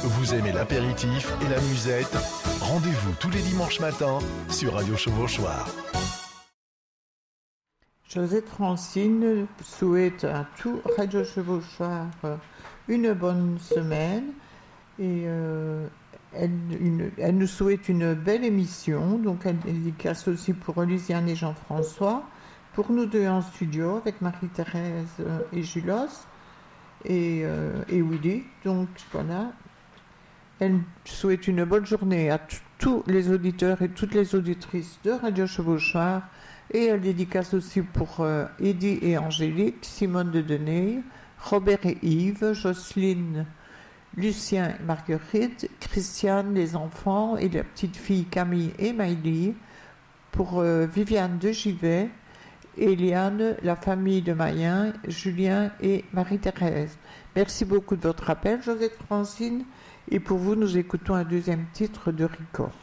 Vous aimez l'apéritif et la musette? Rendez-vous tous les dimanches matins sur Radio Chevauchoir. Josette Francine souhaite à tout Radio Chevauchoir une bonne semaine et elle nous souhaite une belle émission. Donc elle dédicace aussi pour Luciane et Jean-François, pour nous deux en studio avec Marie-Thérèse et Julos et Willy. Donc voilà, elle souhaite une bonne journée à tous les auditeurs et toutes les auditrices de Radio Chevauchoir. Et elle dédicace aussi pour Eddy et Angélique, Simone de Denay, Robert et Yves, Jocelyne, Lucien et Marguerite, Christiane, les enfants et la petite fille Camille et Maïlie, pour Viviane de Givet, Eliane, la famille de Mayen, Julien et Marie-Thérèse. Merci beaucoup de votre appel, Josette Francine. Et pour vous, nous écoutons un deuxième titre de Rico.